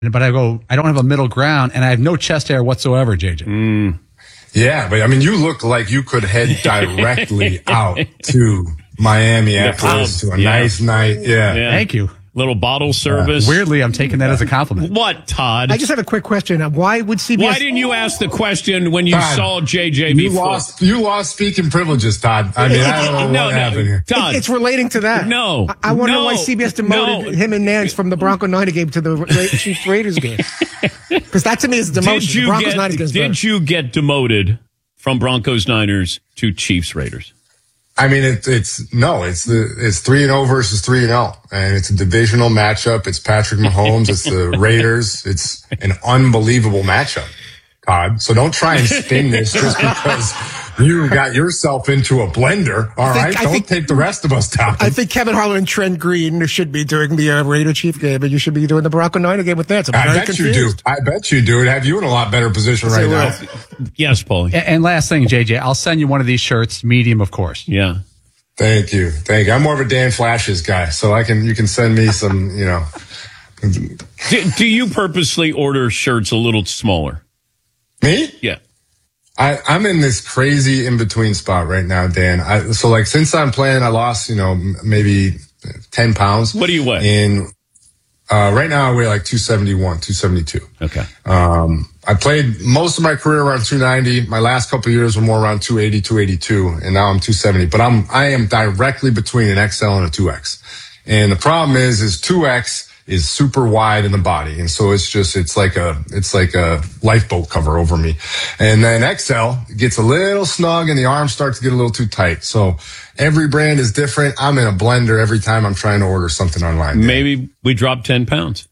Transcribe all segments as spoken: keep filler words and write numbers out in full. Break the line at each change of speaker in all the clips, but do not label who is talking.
but I go, I don't have a middle ground, and I have no chest hair whatsoever, J J.
Mm.
Yeah, but I mean, you look like you could head directly out to Miami afterwards to a
yeah.
nice night. Yeah.
yeah.
Thank you.
Little bottle service.
Uh, weirdly, I'm taking that as a compliment.
What, Todd?
I just have a quick question. Why would C B S...
Why didn't you ask the question when you
Todd,
saw J J
you
before?
Lost, you lost speaking privileges, Todd. I mean, I don't know
no,
what
no,
happened here.
Todd.
It's relating to that.
No.
I, I wonder
no,
why C B S demoted
no.
him and Nance from the Bronco Niner game to the Ra- Chiefs Raiders game. Because that to me is demotion.
Did you,
Broncos
get,
Niners against
did
Bears.
you get demoted from Broncos Niners to Chiefs Raiders?
I mean, it, it's no, it's the it's three and zero versus three and zero, and it's a divisional matchup. It's Patrick Mahomes. It's the Raiders. It's an unbelievable matchup, Todd. So don't try and spin this just because you got yourself into a blender. All
think-
right,
I
don't
think-
take the rest of us down.
I think Kevin Harlan and Trent Green should be doing the uh, Raider Chief game, and you should be doing the Bronco Niner game with Nance. I'm
I
very
bet
confused.
you do. I bet you do. It'd have you in a lot better position right now.
Yes, Paulie.
And, and last thing, J J, I'll send you one of these shirts, medium, of course.
Yeah.
Thank you. Thank you. I'm more of a Dan Flashes guy, so I can, you can send me some, you know.
Do, do you purposely order shirts a little smaller?
Me?
Yeah.
I, I'm in this crazy in-between spot right now, Dan. I, so like since I'm playing, I lost, you know, m- maybe ten pounds.
What do you weigh?
In, uh, right now I weigh like two seventy-one, two seventy-two.
Okay.
Um, I played most of my career around two ninety. My last couple of years were more around two eighty, two eighty-two, and now I'm two seventy. But I'm, I am directly between an X L and a two X. And the problem is, is two X is super wide in the body. And so it's just, it's like a, it's like a lifeboat cover over me. And then X L gets a little snug and the arms start to get a little too tight. So every brand is different. I'm in a blender every time I'm trying to order something online.
Maybe we drop ten pounds.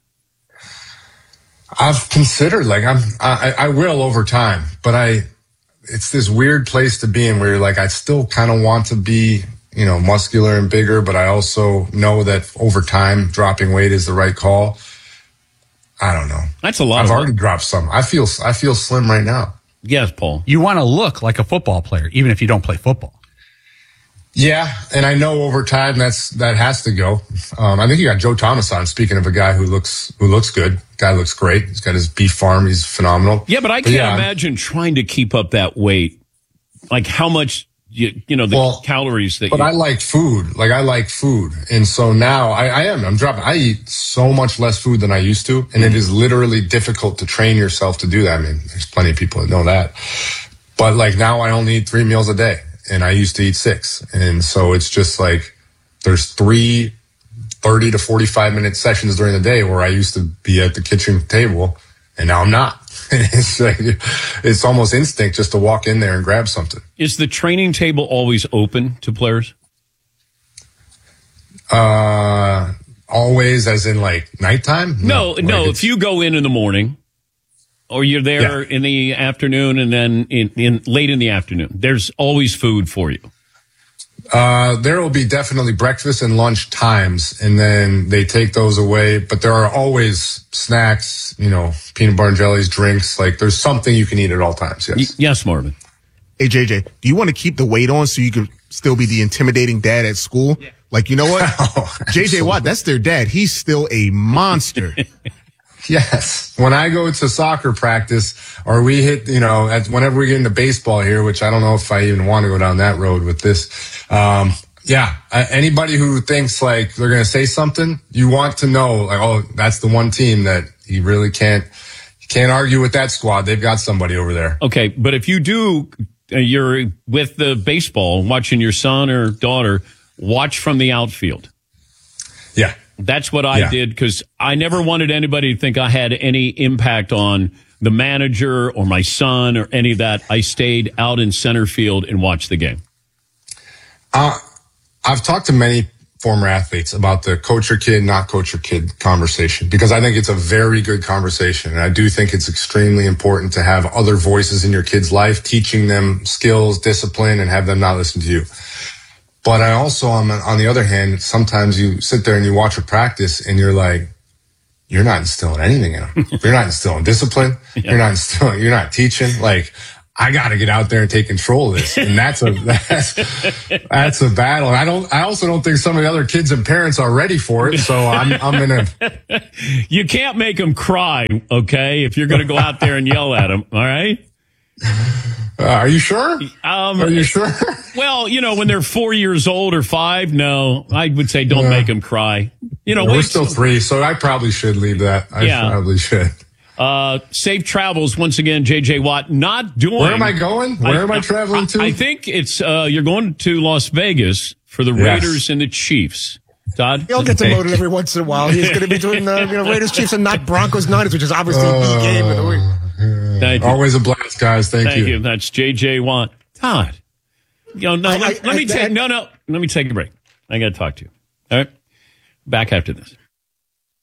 I've considered, like, I'm, I, I will over time, but I, it's this weird place to be in where, like, I still kind of want to be, you know, muscular and bigger, but I also know that over time, dropping weight is the right call. I don't know.
That's a lot.
I've
of
already
work.
dropped some. I feel, I feel slim right now.
Yes, Paul.
You want to look like a football player, even if you don't play football.
Yeah, and I know over time that's that has to go. Um, I think you got Joe Thomas on. Speaking of a guy who looks who looks good, guy looks great. He's got his beef farm. He's phenomenal.
Yeah, but I can't
yeah,
imagine trying to keep up that weight. Like how much you, you know the
Well,
calories that.
But
you,
I like food. Like I like food, and so now I, I am. I'm dropping. I eat so much less food than I used to, and it is literally difficult to train yourself to do that. I mean, there's plenty of people that know that, but like now I only eat three meals a day. And I used to eat six. And so it's just like there's three thirty to forty-five minute sessions during the day where I used to be at the kitchen table and now I'm not. It's like, it's almost instinct just to walk in there and grab something.
Is the training table always open to players?
Uh, always as in like nighttime?
No, no.
Like
if
it's-
you go in in the morning or you're there
Yeah.
in the afternoon and then in, in late in the afternoon, there's always food for you.
Uh, there will be definitely breakfast and lunch times, and then they take those away. But there are always snacks, you know, peanut butter and jellies, drinks. Like there's something you can eat at all times. Yes.
Y- yes, Marvin.
Hey, J J, do you want to keep the weight on so you can still be the intimidating dad at school? Yeah. Like, you know what?
Oh,
J J Watt, that's their dad. He's still a monster.
Yes. When I go to soccer practice or we hit, you know, at, whenever we get into baseball here, which I don't know if I even want to go down that road with this. Um, yeah. Uh, anybody who thinks like they're going to say something, you want to know like, oh, that's the one team that you really can't, you can't argue with that squad. They've got somebody over there.
Okay. But if you do, uh, you're with the baseball watching your son or daughter watch from the outfield.
Yeah.
That's what I
Yeah.
did because I never wanted anybody to think I had any impact on the manager or my son or any of that. I stayed out in center field and watched the game.
Uh, I've talked to many former athletes about the coach your kid, not coach your kid conversation, because I think it's a very good conversation. And I do think it's extremely important to have other voices in your kid's life, teaching them skills, discipline, and have them not listen to you. But I also, on, on the other hand, sometimes you sit there and you watch a practice and you're like, you're not instilling anything in them. You're not instilling discipline. Yeah. You're not instilling, you're not teaching. Like, I got to get out there and take control of this. And that's a, that's, that's a battle. I don't, I also don't think some of the other kids and parents are ready for it. So I'm, I'm going to.
You can't make them cry, okay, if you're going to go out there and yell at them, all right?
Uh, are you sure?
Um,
are you sure?
Well, you know, when they're four years old or five, no, I would say don't
Yeah.
make them cry. You know,
We're
wait
still three, so I probably should leave that. I
Yeah.
probably should.
Uh, safe travels once again, J J Watt. Not doing.
Where am I going? Where am I traveling to?
I, I think it's uh, you're going to Las Vegas for the
Yes.
Raiders and the Chiefs. Todd,
He'll get demoted every once in a while. He's going to be doing the you know, Raiders, Chiefs, and not Broncos, Niners, which is obviously the game of the week.
Thank you.
Always a blast, guys. Thank,
Thank you. That's J J Watt. Todd, you know, no,
I-
let,
I-
let me
I-
take
I-
no, no. Let me take a break. I got to talk to you. All right, back after this.